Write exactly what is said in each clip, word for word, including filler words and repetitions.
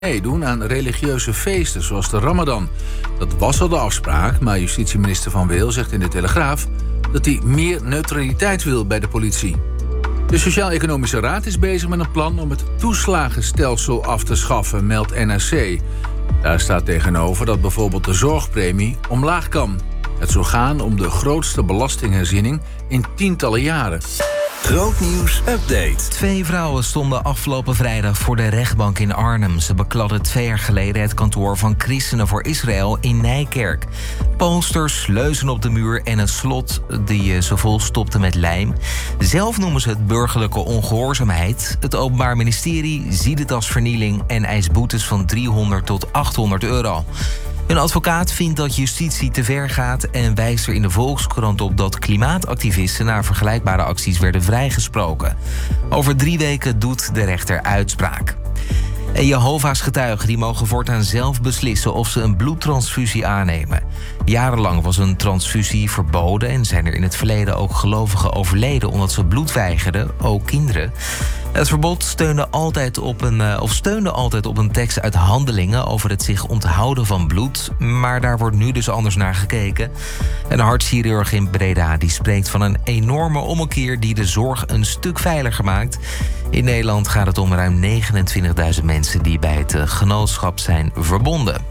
meedoen aan religieuze feesten zoals de Ramadan. Dat was al de afspraak, maar justitieminister Van Weel zegt in de Telegraaf dat hij meer neutraliteit wil bij de politie. De Sociaal-Economische Raad is bezig met een plan om het toeslagenstelsel af te schaffen, meldt N R C. Daar staat tegenover dat bijvoorbeeld de zorgpremie omlaag kan. Het zou gaan om de grootste belastingherziening in tientallen jaren. Grootnieuws update. Twee vrouwen stonden afgelopen vrijdag voor de rechtbank in Arnhem. Ze bekladden twee jaar geleden het kantoor van Christenen voor Israël in Nijkerk. Posters, leuzen op de muur en een slot die ze vol stopte met lijm. Zelf noemen ze het burgerlijke ongehoorzaamheid. Het Openbaar Ministerie ziet het als vernieling en eist boetes van driehonderd tot achthonderd euro. Een advocaat vindt dat justitie te ver gaat en wijst er in de Volkskrant op dat klimaatactivisten na vergelijkbare acties werden vrijgesproken. Over drie weken doet de rechter uitspraak. En Jehovah's getuigen die mogen voortaan zelf beslissen of ze een bloedtransfusie aannemen. Jarenlang was een transfusie verboden en zijn er in het verleden ook gelovigen overleden omdat ze bloed weigerden, ook kinderen. Het verbod steunde altijd op een, of steunde altijd op een tekst uit Handelingen over het zich onthouden van bloed. Maar daar wordt nu dus anders naar gekeken. Een hartchirurg in Breda die spreekt van een enorme ommekeer die de zorg een stuk veiliger maakt. In Nederland gaat het om ruim negenentwintigduizend mensen die bij het genootschap zijn verbonden.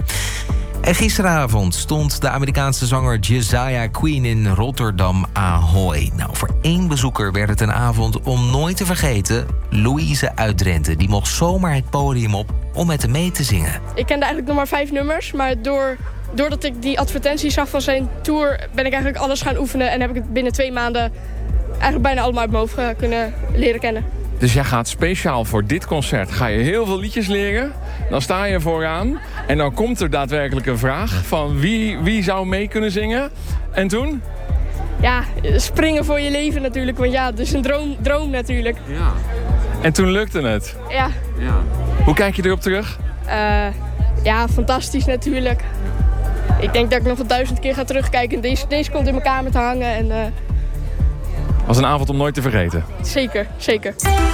En gisteravond stond de Amerikaanse zanger Josiah Quinn in Rotterdam Ahoy. Nou, voor één bezoeker werd het een avond om nooit te vergeten. Louise uit Drenthe, die mocht zomaar het podium op om met hem mee te zingen. Ik kende eigenlijk nog maar vijf nummers, maar door, doordat ik die advertentie zag van zijn tour ben ik eigenlijk alles gaan oefenen en heb ik het binnen twee maanden eigenlijk bijna allemaal uit mijn hoofd kunnen leren kennen. Dus jij gaat speciaal voor dit concert, ga je heel veel liedjes leren. Dan sta je vooraan en dan komt er daadwerkelijk een vraag van wie, wie zou mee kunnen zingen. En toen? Ja, springen voor je leven natuurlijk, want ja, het is een droom, droom natuurlijk. Ja. En toen lukte het? Ja. Ja. Hoe kijk je erop terug? Uh, ja, fantastisch natuurlijk. Ik denk dat ik nog wel duizend keer ga terugkijken. Deze, deze komt in mijn kamer te hangen en... Uh... was een avond om nooit te vergeten. Zeker, zeker.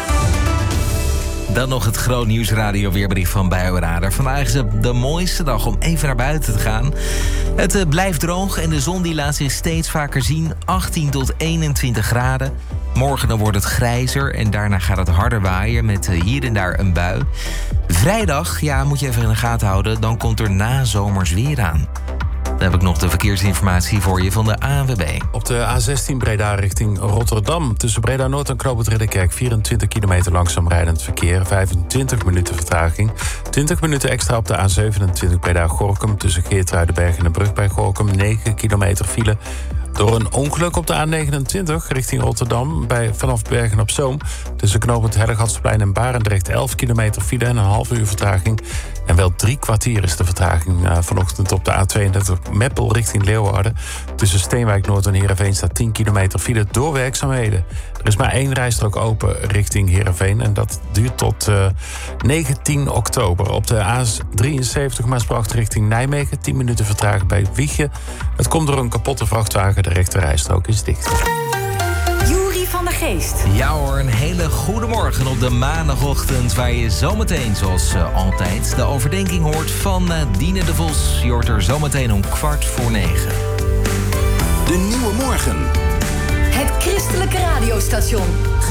Dan nog het Groot Nieuws Radio weerbericht van Buienradar. Vandaag is het de mooiste dag om even naar buiten te gaan. Het uh, blijft droog en de zon die laat zich steeds vaker zien. achttien tot eenentwintig graden. Morgen dan wordt het grijzer en daarna gaat het harder waaien met uh, hier en daar een bui. Vrijdag, ja, moet je even in de gaten houden, dan komt er nazomers weer aan. Dan heb ik nog de verkeersinformatie voor je van de A N W B. Op de A zestien Breda richting Rotterdam. Tussen Breda Noord en Knoop het Ridderkerk vierentwintig kilometer langzaam rijdend verkeer. vijfentwintig minuten vertraging. twintig minuten extra op de A zevenentwintig Breda Gorinchem. Tussen Geertruidenberg en de brug bij Gorinchem. negen kilometer file. Door een ongeluk op de A negenentwintig richting Rotterdam bij vanaf Bergen op Zoom. Tussen knooppunt Hellegatsplein en Barendrecht elf kilometer file en een half uur vertraging. En wel drie kwartier is de vertraging uh, vanochtend op de A tweeëndertig Meppel richting Leeuwarden. Tussen Steenwijk Noord en Heerenveen staat tien kilometer file door werkzaamheden. Er is maar één rijstrook open richting Heerenveen en dat duurt tot uh, negentien oktober. Op de A drieënzeventig Maasbracht richting Nijmegen tien minuten vertraging bij Wiegje. Het komt door een kapotte vrachtwagen. De rechte rijstrook is dicht. Juri van der Geest. Ja hoor, een hele goede morgen op de maandagochtend, waar je zometeen, zoals uh, altijd, de overdenking hoort van uh, Dine de Vos. Je hoort er zometeen om kwart voor negen. De Nieuwe Morgen. Het christelijke radiostation.